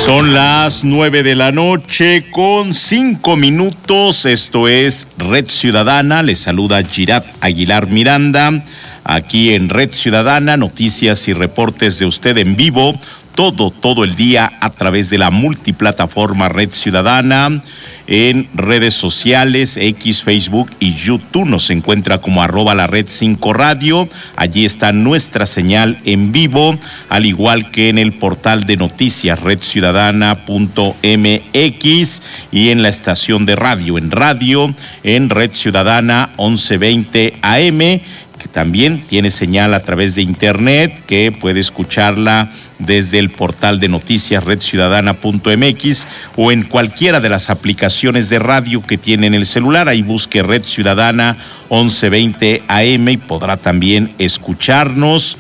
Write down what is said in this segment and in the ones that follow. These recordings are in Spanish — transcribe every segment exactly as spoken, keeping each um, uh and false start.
Son las nueve de la noche con cinco minutos. Esto es Red Ciudadana. Les saluda Girat Aguilar Miranda. Aquí en Red Ciudadana, noticias y reportes de usted en vivo. Todo, todo el día a través de la multiplataforma Red Ciudadana. En redes sociales, X, Facebook y YouTube nos encuentra como arroba la red cinco radio. Allí está nuestra señal en vivo, al igual que en el portal de noticias red ciudadana punto m x y en la estación de radio, en radio, en Red Ciudadana once veinte A M, que también tiene señal a través de internet, que puede escucharla desde el portal de noticias red ciudadana punto m x o en cualquiera de las aplicaciones de radio que tiene en el celular. Ahí busque Red Ciudadana once veinte A M y podrá también escucharnos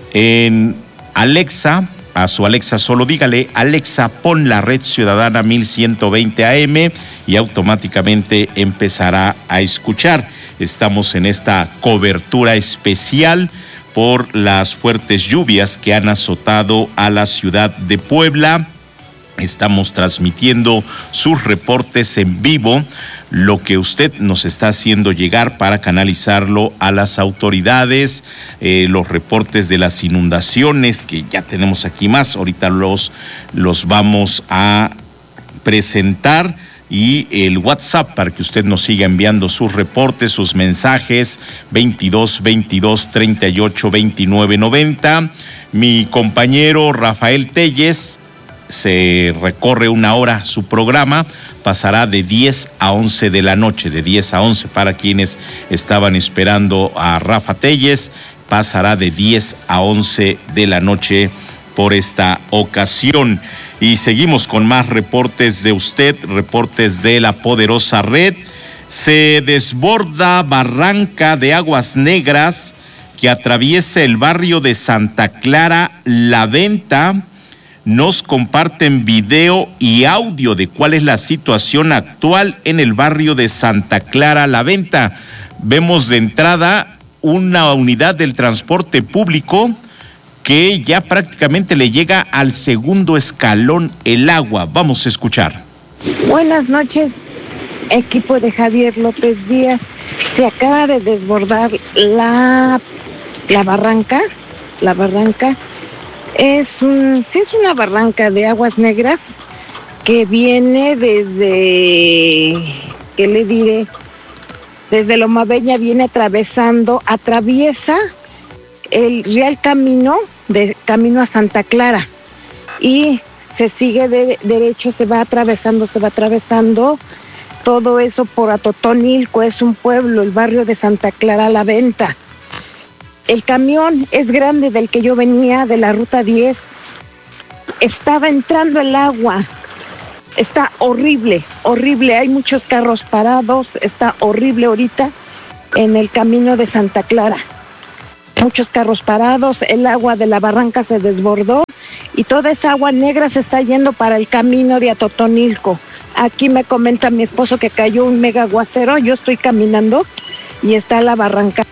en Alexa. A su Alexa solo dígale: Alexa, pon la Red Ciudadana mil ciento veinte A M y automáticamente empezará a escuchar. Estamos en esta cobertura especial por las fuertes lluvias que han azotado a la ciudad de Puebla. Estamos transmitiendo sus reportes en vivo, lo que usted nos está haciendo llegar para canalizarlo a las autoridades, eh, los reportes de las inundaciones, que ya tenemos aquí más, ahorita los, los vamos a presentar, y el WhatsApp para que usted nos siga enviando sus reportes, sus mensajes, veintidós veintidós treinta y ocho veintinueve noventa. Mi compañero Rafael Telles se recorre una hora su programa, pasará de diez a once de la noche, de diez a once para quienes estaban esperando a Rafa Telles, pasará de diez a once de la noche por esta ocasión. Y seguimos con más reportes de usted, reportes de la poderosa red. Se desborda barranca de aguas negras que atraviesa el barrio de Santa Clara La Venta. Nos comparten video y audio de cuál es la situación actual en el barrio de Santa Clara La Venta. Vemos de entrada una unidad del transporte público que ya prácticamente le llega al segundo escalón el agua. Vamos a escuchar. Buenas noches, equipo de Javier López Díaz. Se acaba de desbordar la, la barranca, la barranca. Es un, sí es una barranca de aguas negras que viene desde, ¿qué le diré? Desde Lomaveña viene atravesando, atraviesa el Real Camino, de camino a Santa Clara, y se sigue de derecho, se va atravesando, se va atravesando, todo eso por Atotonilco, es un pueblo, el barrio de Santa Clara La Venta. El camión es grande del que yo venía, de la ruta diez, estaba entrando el agua, está horrible, horrible, hay muchos carros parados, está horrible ahorita en el camino de Santa Clara. Muchos carros parados, el agua de la barranca se desbordó y toda esa agua negra se está yendo para el camino de Atotonilco. Aquí me comenta mi esposo que cayó un mega aguacero, yo estoy caminando y está la barranca.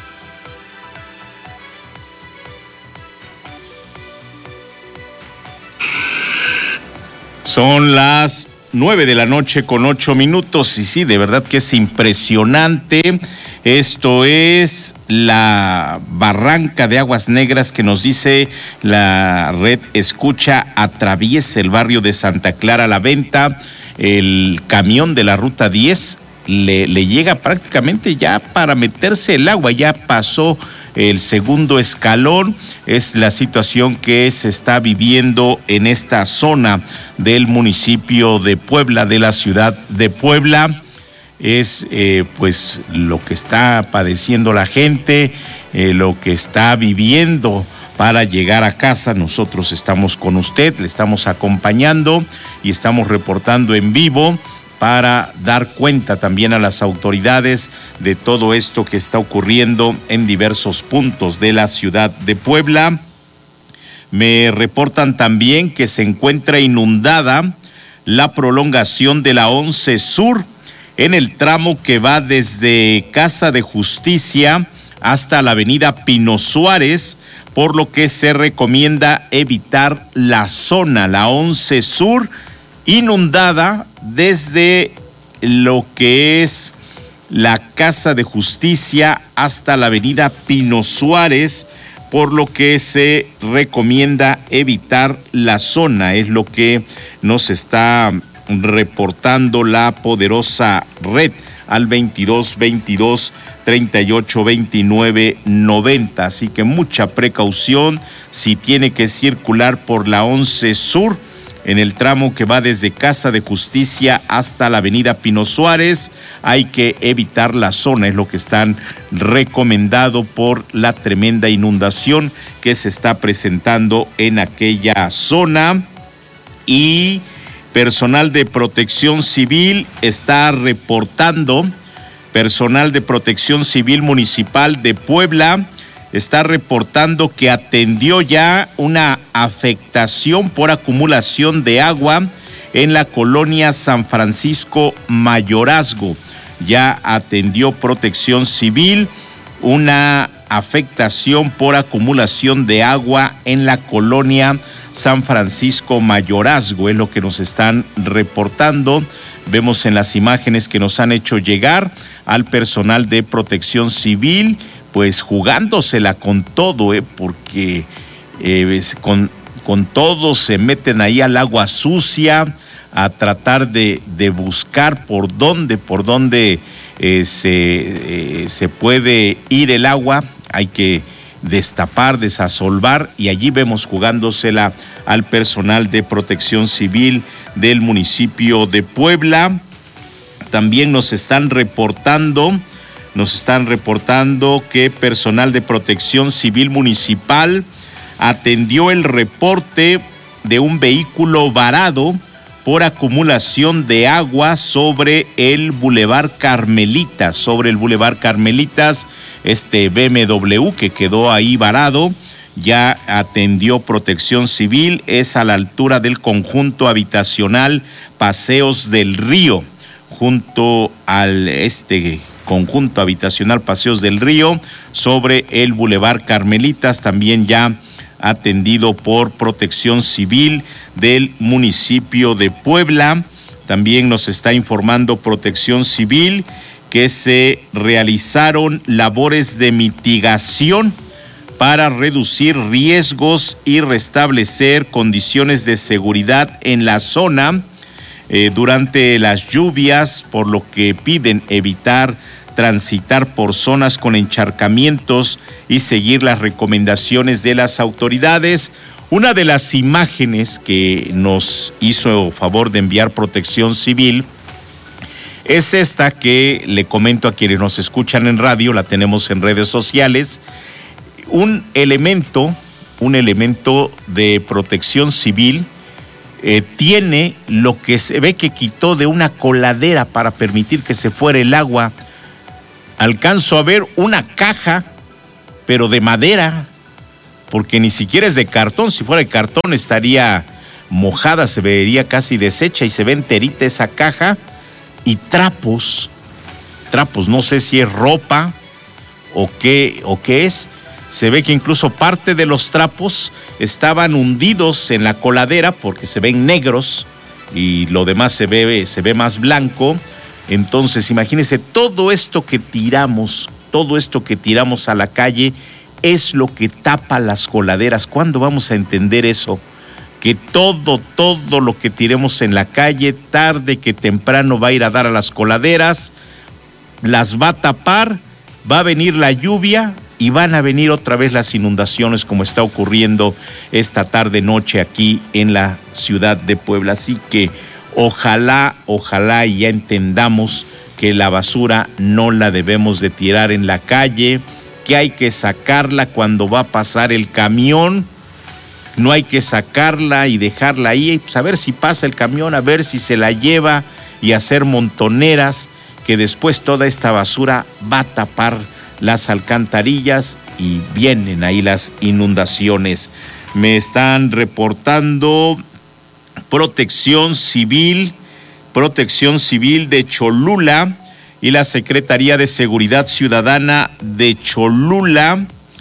Son las nueve de la noche con ocho minutos y sí, de verdad que es impresionante. Esto es la barranca de aguas negras que nos dice la red Escucha, atraviesa el barrio de Santa Clara La Venta. El camión de la ruta diez le, le llega prácticamente ya para meterse el agua, ya pasó el segundo escalón. Es la situación que se está viviendo en esta zona del municipio de Puebla, de la ciudad de Puebla. Es eh, pues lo que está padeciendo la gente, eh, lo que está viviendo para llegar a casa. Nosotros estamos con usted, le estamos acompañando y estamos reportando en vivo para dar cuenta también a las autoridades de todo esto que está ocurriendo en diversos puntos de la ciudad de Puebla. Me reportan también que se encuentra inundada la prolongación de la once Sur en el tramo que va desde Casa de Justicia hasta la avenida Pino Suárez por lo que se recomienda evitar la zona, la once Sur, inundada desde lo que es la Casa de Justicia hasta la avenida Pino Suárez, por lo que se recomienda evitar la zona, es lo que nos está reportando la poderosa red al veintidós veintidós treinta y ocho veintinueve noventa. Así que mucha precaución si tiene que circular por la once Sur en el tramo que va desde Casa de Justicia hasta la avenida Pino Suárez. Hay que evitar la zona, es lo que están recomendado por la tremenda inundación que se está presentando en aquella zona. Y personal de Protección Civil está reportando, personal de Protección Civil Municipal de Puebla está reportando que atendió ya una afectación por acumulación de agua en la colonia San Francisco Mayorazgo. Ya atendió Protección Civil una afectación por acumulación de agua en la colonia San Francisco Mayorazgo, es lo que nos están reportando. Vemos en las imágenes que nos han hecho llegar al personal de Protección Civil, pues jugándosela con todo, eh, porque eh, con, con todo se meten ahí al agua sucia a tratar de, de buscar por dónde, por dónde eh, se, eh, se puede ir el agua. Hay que destapar, desasolvar, y allí vemos jugándosela al personal de Protección Civil del municipio de Puebla. También nos están reportando, nos están reportando que personal de Protección Civil Municipal atendió el reporte de un vehículo varado por acumulación de agua sobre el Boulevard Carmelitas, sobre el Boulevard Carmelitas, este B M W que quedó ahí varado, ya atendió Protección Civil, es a la altura del conjunto habitacional Paseos del Río, junto al este conjunto habitacional Paseos del Río, sobre el Boulevard Carmelitas, también ya atendido por Protección Civil del municipio de Puebla. También nos está informando Protección Civil que se realizaron labores de mitigación para reducir riesgos y restablecer condiciones de seguridad en la zona eh, durante las lluvias, por lo que piden evitar transitar por zonas con encharcamientos y seguir las recomendaciones de las autoridades. Una de las imágenes que nos hizo favor de enviar Protección Civil es esta que le comento a quienes nos escuchan en radio, la tenemos en redes sociales. Un elemento, un elemento de Protección Civil eh, tiene lo que se ve que quitó de una coladera para permitir que se fuera el agua. Alcanzo a ver una caja, pero de madera, porque ni siquiera es de cartón. Si fuera de cartón estaría mojada, se vería casi deshecha, y se ve enterita esa caja. Y trapos, trapos, no sé si es ropa o qué, o qué es. Se ve que incluso parte de los trapos estaban hundidos en la coladera porque se ven negros y lo demás se ve, se ve más blanco. Entonces, imagínense, todo esto que tiramos, todo esto que tiramos a la calle es lo que tapa las coladeras. ¿Cuándo vamos a entender eso? Que todo, todo lo que tiremos en la calle, tarde que temprano va a ir a dar a las coladeras, las va a tapar, va a venir la lluvia y van a venir otra vez las inundaciones, como está ocurriendo esta tarde noche aquí en la ciudad de Puebla. Así que Ojalá, ojalá y ya entendamos que la basura no la debemos de tirar en la calle, que hay que sacarla cuando va a pasar el camión, no hay que sacarla y dejarla ahí, pues a ver si pasa el camión, a ver si se la lleva, y hacer montoneras, que después toda esta basura va a tapar las alcantarillas y vienen ahí las inundaciones. Me están reportando Protección Civil, Protección Civil de Cholula y la Secretaría de Seguridad Ciudadana de Cholula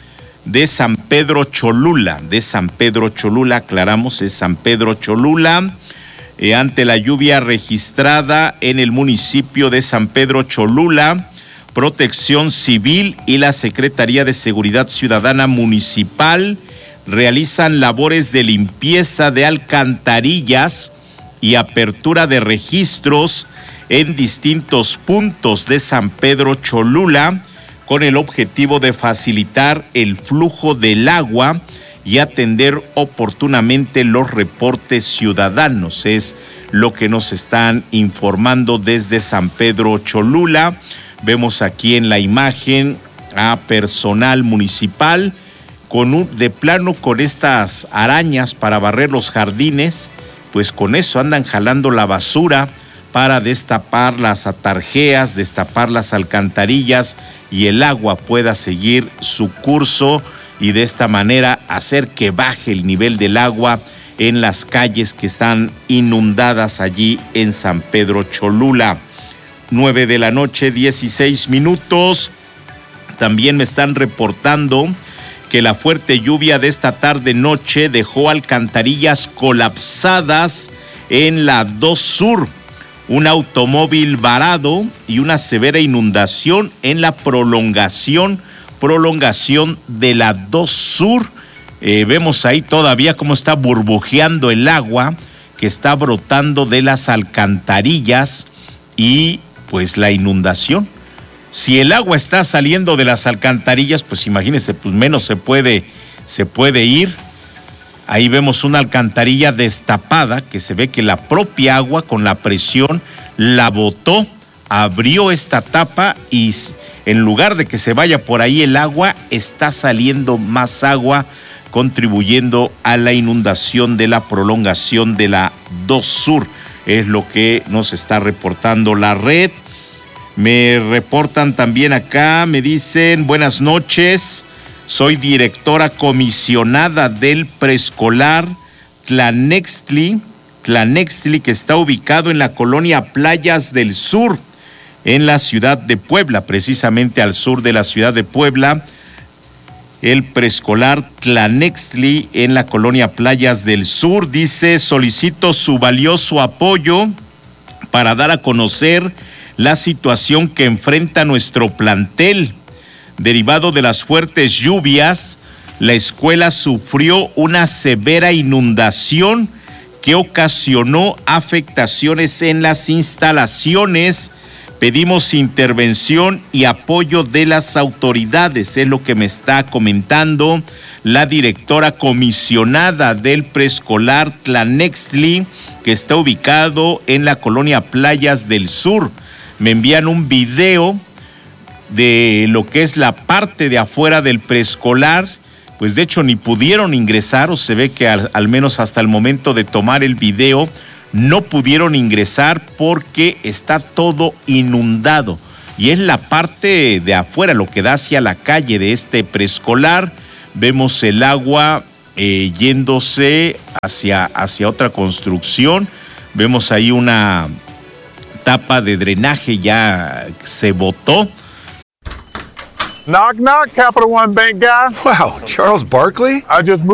de San Pedro Cholula, de San Pedro Cholula, aclaramos, es San Pedro Cholula, eh, ante la lluvia registrada en el municipio de San Pedro Cholula, Protección Civil y la Secretaría de Seguridad Ciudadana Municipal realizan labores de limpieza de alcantarillas y apertura de registros en distintos puntos de San Pedro Cholula, con el objetivo de facilitar el flujo del agua y atender oportunamente los reportes ciudadanos. Es lo que nos están informando desde San Pedro Cholula. Vemos aquí en la imagen a personal municipal con un, de plano con estas arañas para barrer los jardines, pues con eso andan jalando la basura para destapar las atarjeas, destapar las alcantarillas y el agua pueda seguir su curso y de esta manera hacer que baje el nivel del agua en las calles que están inundadas allí en San Pedro Cholula. nueve de la noche, dieciséis minutos. También me están reportando que la fuerte lluvia de esta tarde-noche dejó alcantarillas colapsadas en la dos Sur, un automóvil varado y una severa inundación en la prolongación, prolongación de la dos Sur. Eh, vemos ahí todavía cómo está burbujeando el agua que está brotando de las alcantarillas y pues la inundación. Si el agua está saliendo de las alcantarillas, pues imagínense, pues menos se puede, se puede ir. Ahí vemos una alcantarilla destapada que se ve que la propia agua con la presión la botó, abrió esta tapa y en lugar de que se vaya por ahí el agua, está saliendo más agua, contribuyendo a la inundación de la prolongación de la dos Sur. Es lo que nos está reportando la red. Me reportan también acá, me dicen, buenas noches, soy directora comisionada del preescolar Tlanextli, Tlanextli, que está ubicado en la colonia Playas del Sur, en la ciudad de Puebla, precisamente al sur de la ciudad de Puebla. El preescolar Tlanextli en la colonia Playas del Sur dice, solicito su valioso apoyo para dar a conocer la situación que enfrenta nuestro plantel. Derivado de las fuertes lluvias, la escuela sufrió una severa inundación que ocasionó afectaciones en las instalaciones. Pedimos intervención y apoyo de las autoridades, es lo que me está comentando la directora comisionada del preescolar Tlanextli, que está ubicado en la colonia Playas del Sur. Me envían un video de lo que es la parte de afuera del preescolar, pues de hecho ni pudieron ingresar, o se ve que al, al menos hasta el momento de tomar el video no pudieron ingresar porque está todo inundado y es la parte de afuera, lo que da hacia la calle de este preescolar. Vemos el agua eh, yéndose hacia, hacia otra construcción, vemos ahí una tapa de drenaje ya se botó. Knock, knock, Capital One Bank guy. Wow, Charles Barkley? I just moved.